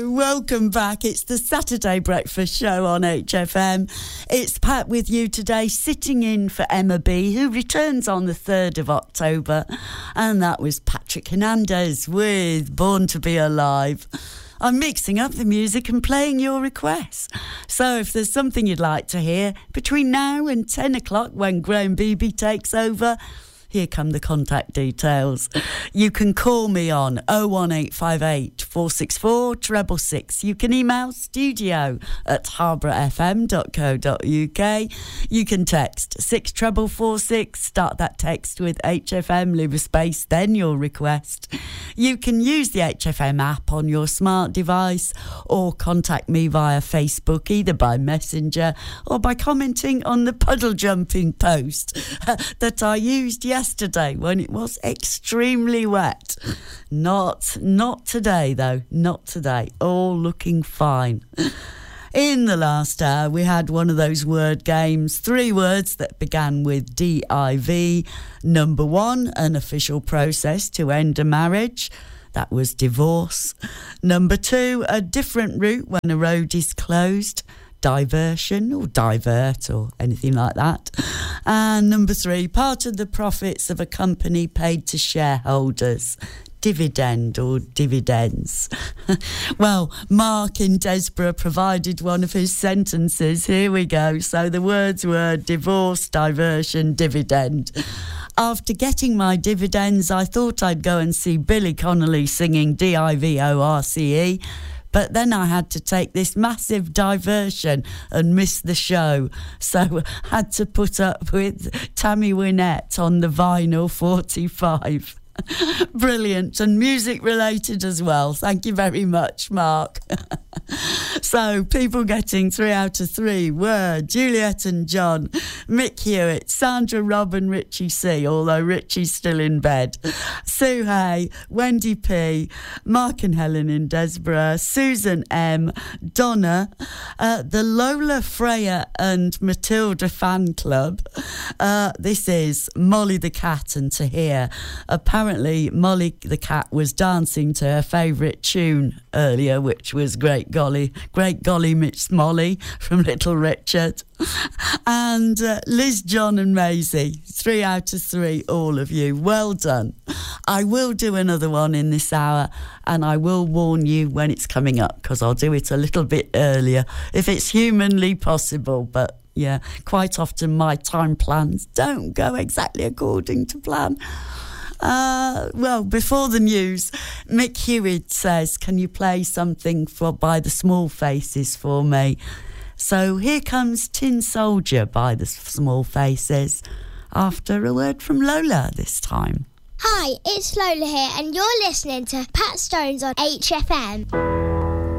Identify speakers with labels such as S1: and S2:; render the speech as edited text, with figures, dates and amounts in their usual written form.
S1: Welcome back. It's the Saturday Breakfast Show on HFM. It's Pat with you today, sitting in for Emma B, who returns on the 3rd of October. And that was Patrick Hernandez with Born to Be Alive. I'm mixing up the music and playing your requests. So if there's something you'd like to hear between now and 10 o'clock when Graham Beebe takes over, here come the contact details. You can call me on 01858 464 666. You can email studio@harbourfm.co.uk. You can text 64446. Start that text with HFM, leave a space, then your request. You can use the HFM app on your smart device or contact me via Facebook, either by Messenger or by commenting on the puddle jumping post that I used yesterday when it was extremely wet. Not today though, not today. All looking fine. In the last hour, we had one of those word games, 3 words that began with DIV. Number 1, an official process to end a marriage. That was divorce. Number 2, a different route when a road is closed. Diversion or divert or anything like that. And number 3, part of the profits of a company paid to shareholders. Dividend or dividends. Well, Mark in Desborough provided one of his sentences. Here we go. So the words were divorce, diversion, dividend. After getting my dividends, I thought I'd go and see Billy Connolly singing DIVORCE. But then I had to take this massive diversion and miss the show. So had to put up with Tammy Wynette on the vinyl 45. Brilliant, and music related as well. Thank you very much, Mark. So people getting 3 out of 3 were Juliet and John, Mick Hewitt, Sandra, Rob and Richie C, although Richie's still in bed, Sue Hay, Wendy P, Mark and Helen in Desborough, Susan M, Donna, the Lola Freya and Matilda fan club. This is Molly the Cat and Tahir. Apparently Molly the Cat was dancing to her favourite tune earlier, which was Great Golly Miss Molly from Little Richard. And Liz, John and Maisie, 3 out of 3, all of you. Well done. I will do another one in this hour, and I will warn you when it's coming up, because I'll do it a little bit earlier if it's humanly possible. But yeah, quite often my time plans don't go exactly according to plan. Well, before the news, Mick Hewitt says, can you play something by the Small Faces for me? So here comes Tin Soldier by the Small Faces, after a word from Lola this time.
S2: Hi, it's Lola here, and you're listening to Pat Stones on HFM.